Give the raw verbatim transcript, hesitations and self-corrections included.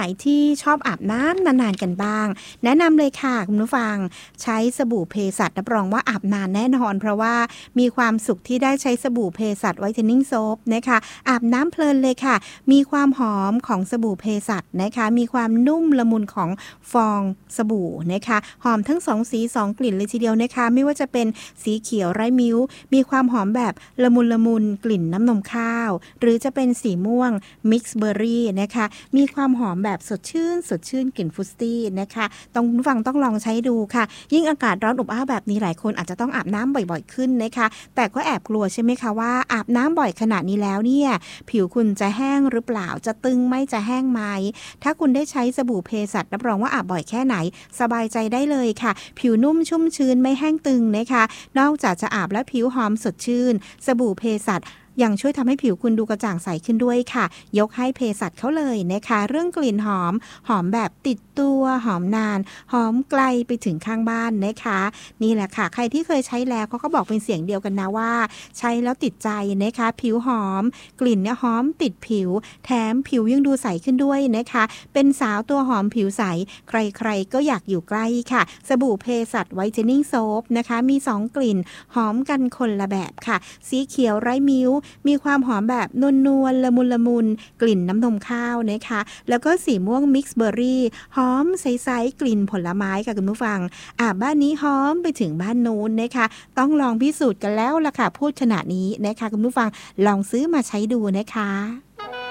ที่ชอบอาบน้ำนานๆกันบ้างแนะนำเลยค่ะคุณผู้ฟังใช้สบู่เภสัชรับรองว่าอาบนานแน่นอนเพราะว่ามีความสุขที่ได้ใช้สบู่เภสัชไวท์เทนนิ่งโซปนะคะอาบน้ำเพลินเลยค่ะมีความหอมของสบู่เภสัชนะคะมีความนุ่มละมุนของฟองสบู่นะคะหอมทั้งสองสีสองกลิ่นเลยทีเดียวนะคะไม่ว่าจะเป็นสีเขียวไร้มิ้วมีความหอมแบบละมุนละมุนกลิ่นน้ำนมข้าวหรือจะเป็นสีม่วงมิกซ์เบอร์รี่นะคะมีความหอมแบบสดชื่นสดชื่นกลิ่นฟรุตตี้นะคะต้องฟังต้องลองใช้ดูค่ะยิ่งอากาศร้อนอบอ้าวแบบนี้หลายคนอาจจะต้องอาบน้ำบ่อยๆขึ้นนะคะแต่ก็แอบกลัวใช่ไหมคะว่าอาบน้ำบ่อยขนาดนี้แล้วเนี่ยผิวคุณจะแห้งหรือเปล่าจะตึงไหมจะแห้งไหมถ้าคุณได้ใช้สบู่เภสัชรับรองว่าอาบบ่อยแค่ไหนสบายใจได้เลยค่ะผิวนุ่มชุ่มชื้นไม่แห้งตึงนะคะนอกจากจะอาบแล้วผิวหอมสดชื่นสบู่เภสัชยังช่วยทำให้ผิวคุณดูกระจ่างใสขึ้นด้วยค่ะยกให้เภสัชเขาเลยนะคะเรื่องกลิ่นหอมหอมแบบติดตัวหอมนานหอมไกลไปถึงข้างบ้านนะคะนี่แหละค่ะใครที่เคยใช้แล้วเขาก็บอกเป็นเสียงเดียวกันนะว่าใช้แล้วติดใจนะคะผิวหอมกลิ่นเนี่ยหอมติดผิวแถมผิวยังดูใสขึ้นด้วยนะคะเป็นสาวตัวหอมผิวใสใครๆก็อยากอยู่ใกล้ค่ะสบู่เภสัชไวท์เทนนิ่งโซปนะคะมีสองกลิ่นหอมกันคนละแบบค่ะสีเขียวไร้มิ้วมีความหอมแบบนวลๆละมุนละมุนกลิ่นน้ำนมข้าวนะคะแล้วก็สีม่วงมิกซ์เบอร์รี่หอมใสๆกลิ่นผลไม้ค่ะคุณผู้ฟังอ่าบ้านนี้หอมไปถึงบ้านนู้นนะคะต้องลองพิสูจน์กันแล้วล่ะค่ะพูดขนาดนี้นะคะคุณผู้ฟังลองซื้อมาใช้ดูนะคะ